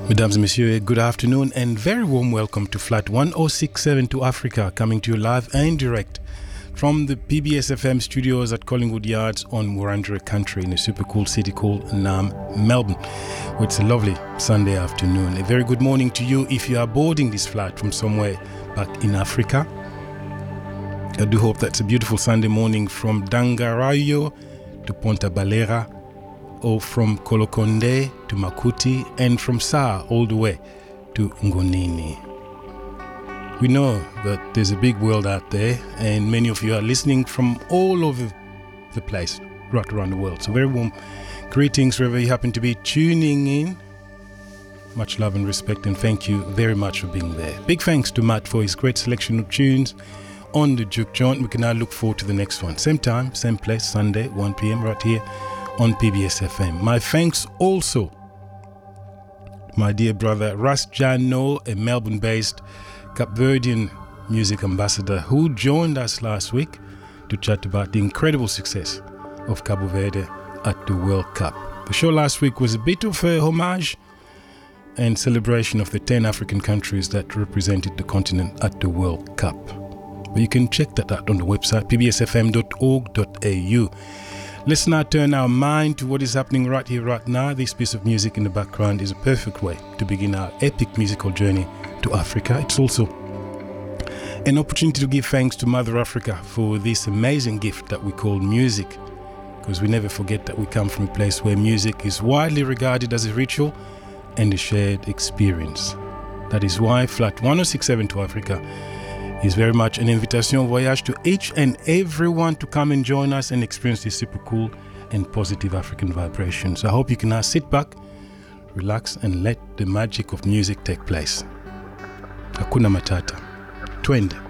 Mesdames et messieurs, good afternoon and very warm welcome to Flat 1067 to Africa, coming to you live and direct from the PBS FM studios at Collingwood Yards on Wurundjeri country in a super cool city called Melbourne. It's a lovely Sunday afternoon. A very good morning to you if you are boarding this flight from somewhere back in Africa. I do hope that's a beautiful Sunday morning from Dangarayo to Ponta Balera, or from Kolokonde to Makuti, and from Saa all the way to Ngonini. We know that there's a big world out there, and many of you are listening from all over the place, right around the world. So very warm greetings wherever you happen to be tuning in. Much love and respect, and thank you very much for being there. Big thanks to Matt for his great selection of tunes on the Juke Joint. We can now look forward to the next one. Same time, same place, Sunday, 1 p.m. right here on PBS FM. My thanks also my dear brother Ras Jano, a Melbourne-based Cape Verdean music ambassador who joined us last week to chat about the incredible success of Cabo Verde at the World Cup. The show last week was a bit of a homage and celebration of the 10 African countries that represented the continent at the World Cup. But you can check that out on the website pbsfm.org.au. Let's now turn our mind to what is happening right here, right now. This piece of music in the background is a perfect way to begin our epic musical journey to Africa. It's also an opportunity to give thanks to Mother Africa for this amazing gift that we call music, because we never forget that we come from a place where music is widely regarded as a ritual and a shared experience. That is why Flat 1067 to Africa is very much an invitation voyage to each and everyone to come and join us and experience this super cool and positive African vibrations. I hope you can now sit back, relax, and let the magic of music take place. Hakuna Matata. Twende.